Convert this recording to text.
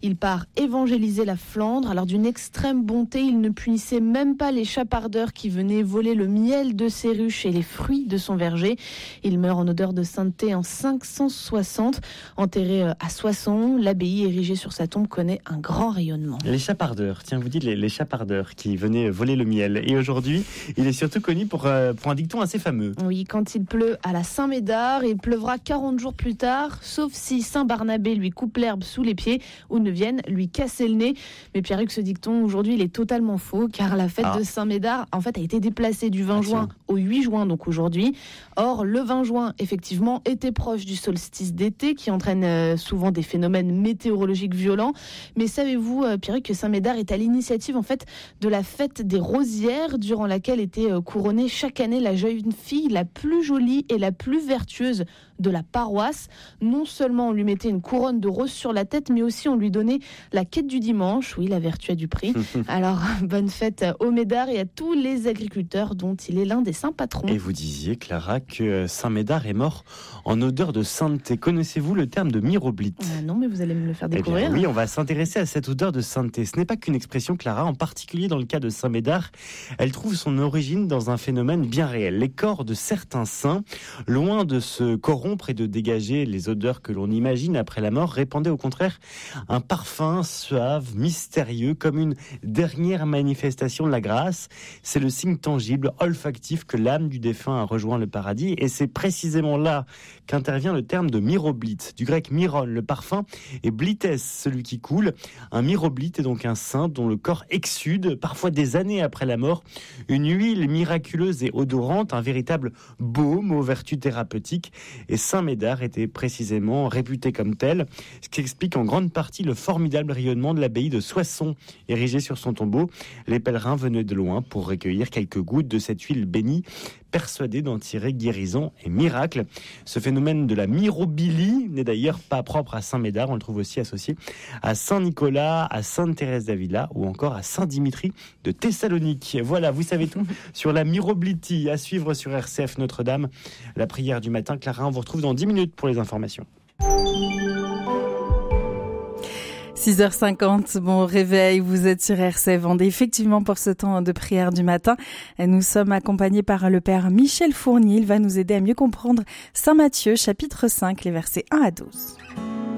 Il part évangéliser la Flandre. Alors d'une extrême bonté, il ne punissait même pas les chapardeurs qui venaient voler le miel de ses ruches et les fruits de son verger. Il meurt en odeur de sainteté en 560. Enterré à Soissons, l'abbaye érigée sur sa tombe connaît un grand rayonnement. Les chapardeurs, tiens, vous dites les chapardeurs qui venaient voler le miel. Et aujourd'hui, il est surtout connu pour un dicton assez fameux. Oui, quand il pleut à la Saint-Médard, il pleuvra 40 jours plus tard, sauf si Saint-Barnabé lui coupe l'herbe sous les pieds ou ne vienne lui casser le nez. Mais Pierruc, ce dicton, aujourd'hui, il est totalement faux, car la fête de Saint-Médard, en fait, a été déplacée du 20 juin au 8 juin, donc aujourd'hui. Or, le 20 juin, effectivement, était proche du solstice d'été, qui entraîne souvent des phénomènes météorologiques violents. Mais savez-vous, Pierruc, que Saint-Médard est à l'initiative, en fait, de la fête des rosières, durant laquelle était couronnée chaque année la jeune fille la plus jolie et la plus vertueuse de la paroisse. Non seulement on lui mettait une couronne de roses sur la tête, mais aussi on lui donnait la quête du dimanche. Oui, la vertu a du prix. Alors, bonne fête au Médard et à tous les agriculteurs dont il est l'un des saints patrons. Et vous disiez, Clara, que Saint-Médard est mort en odeur de sainteté. Connaissez-vous le terme de miroblite ? Non, mais vous allez me le faire découvrir. Oui, on va s'intéresser à cette odeur de sainteté. Ce n'est pas qu'une expression, Clara, en particulier dans le cas de Saint-Médard. Elle trouve son origine dans un phénomène bien réel. Les corps de certains saints, loin de se corrompre et de dégager les odeurs que l'on imagine après la mort, répandaient au contraire un parfum suave, mystérieux, comme une dernière manifestation de la grâce. C'est le signe tangible, olfactif que l'âme du défunt a rejoint le paradis, et c'est précisément là qu'intervient le terme de miroblite, du grec miron, le parfum, et blites, celui qui coule. Un miroblite est donc un saint dont le corps exsude, parfois des années après la mort, une huile miraculeuse et odorante, un véritable baume aux vertus thérapeutiques. Et Saint-Médard était précisément réputé comme tel, ce qui explique en grande partie le formidable rayonnement de l'abbaye de Soissons, érigée sur son tombeau. Les pèlerins venaient de loin pour recueillir quelques gouttes de cette huile bénie, persuadés d'en tirer guérison et miracle. Ce phénomène de la mirobilie n'est d'ailleurs pas propre à Saint-Médard, on le trouve aussi associé à Saint-Nicolas, à Sainte-Thérèse d'Avila ou encore à Saint-Dimitri de Thessalonique. Voilà, vous savez tout sur la miroblitie, à suivre sur RCF Notre-Dame. La prière du matin, Clara, on vous retrouve dans 10 minutes pour les informations. 6h50, bon réveil, vous êtes sur RCF Vendée, effectivement pour ce temps de prière du matin. Nous sommes accompagnés par le Père Michel Fournier, il va nous aider à mieux comprendre Saint Matthieu, chapitre 5, les versets 1 à 12.